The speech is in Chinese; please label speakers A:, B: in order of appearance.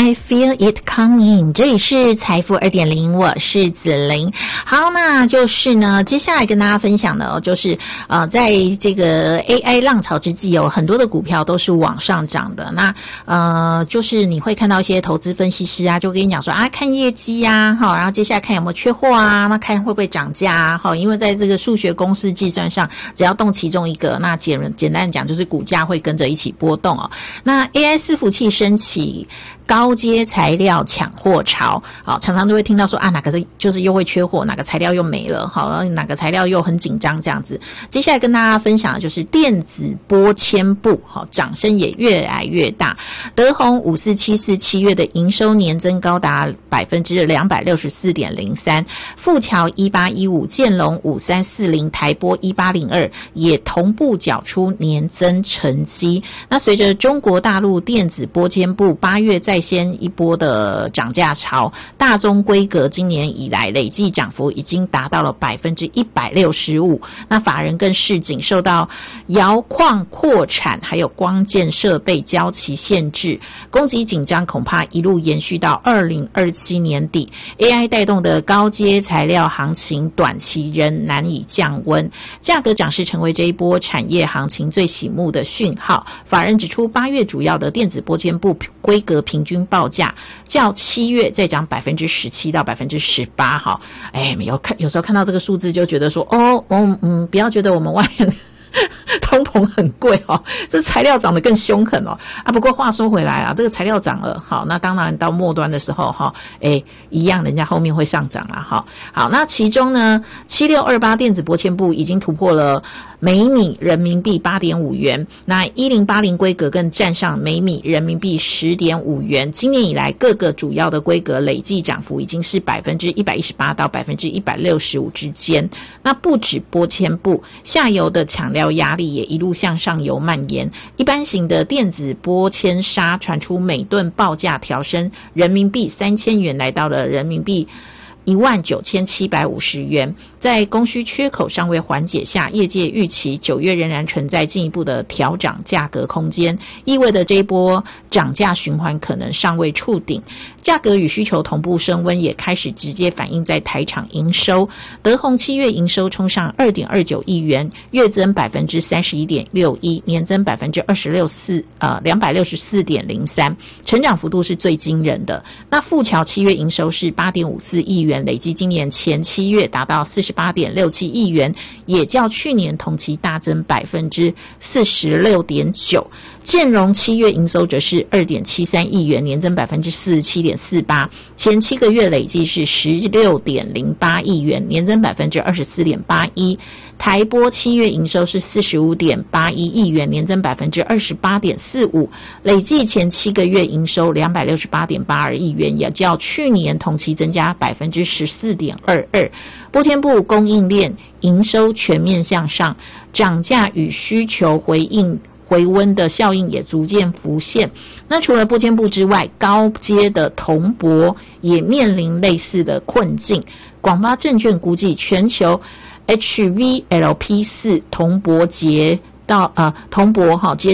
A: I feel it coming， 这里是财富 2.0， 我是子玲。好，那就是呢，接下来跟大家分享的就是在这个 AI 浪潮之际，有很多的股票都是往上涨的。那就是你会看到一些投资分析师啊，就跟你讲说看业绩啊，然后接下来看有没有缺货啊，那看会不会涨价啊，因为在这个数学公式计算上，只要动其中一个，那简单讲就是股价会跟着一起波动哦。那 AI 伺服器升起高阶材料抢货潮，好，常常都会听到说哪个就是又会缺货，哪个材料又没了，好，然后哪个材料又很紧张这样子。接下来跟大家分享的就是电子波纤布，好，掌声也越来越大。德宏5474 7月的营收年增高达 264.03%， 富条1815，建隆5340，台波1802也同步缴出年增成绩。那随着中国大陆电子波纤布8月再先一波的涨价潮，大宗规格今年以来累计涨幅已经达到了 165%。 那法人更示警，受到窑矿扩产还有光电设备交期限制，供给紧张恐怕一路延续到2027年底。 AI 带动的高阶材料行情短期仍难以降温，价格涨势成为这一波产业行情最醒目的讯号。法人指出8月主要的电子波纤布规格平均报价较7月再涨 17% 到 18%。 哈，有时候看到这个数字就觉得说不要觉得我们外面通膨很贵哦，这材料涨得更凶狠哦。不过话说回来这个材料涨了，好，那当然到末端的时候一样人家后面会上涨啦。好，那其中呢7628电子波纤布已经突破了每米人民币 8.5 元，那1080规格更站上每米人民币 10.5 元。今年以来各个主要的规格累计涨幅已经是 118% 到 165% 之间。那不止波纤布，下游的抢料压力也一路向上游蔓延。一般型的电子波纤纱传出每吨报价调升人民币3000元，来到了人民币19750元。在供需缺口尚未缓解下，业界预期9月仍然存在进一步的调涨价格空间，意味着这一波涨价循环可能尚未触顶。价格与需求同步升温，也开始直接反映在台厂营收。德宏7月营收冲上 2.29 亿元，月增 31.61%， 年增 264.03%， 成长幅度是最惊人的。那富桥7月营收是 8.54 亿元，累计今年前7月达到 48.67 亿元，也较去年同期大增 46.9%。 建荣7月营收则是 2.73 亿元，年增 47.48%， 前7个月累计是 16.08 亿元，年增 24.81%。台波7月营收是 45.81 亿元，年增 28.45%， 累计前7个月营收 268.82 亿元，也较去年同期增加 14.22%。 波纤布供应链营收全面向上，涨价与需求回温的效应也逐渐浮现。那除了波纤布之外，高阶的铜箔也面临类似的困境。广发证券估计全球 HVLP4 铜箔接